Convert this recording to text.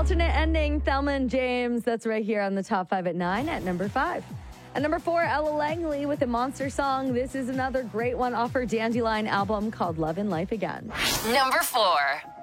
Alternate ending, Thelma and James. That's right here on the top 5 at 9 at number 5. At number 4, Ella Langley with a monster song. This is another great one off her Dandelion album called Love and Life Again. Number 4.